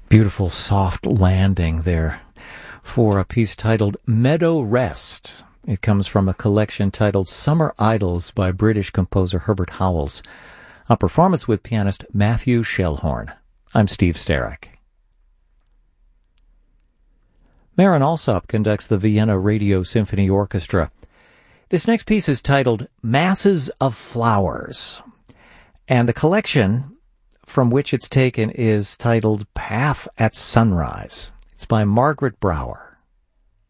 Beautiful soft landing there for a piece titled Meadow Rest. It comes from a collection titled Summer Idyls by British composer Herbert Howells, a performance with pianist Matthew Schellhorn. I'm Steve Starek. Marin Alsop conducts the Vienna Radio Symphony Orchestra. This next piece is titled Masses of Flowers, and the collection from which it's taken is titled Path at Sunrise. It's by Margaret Brower.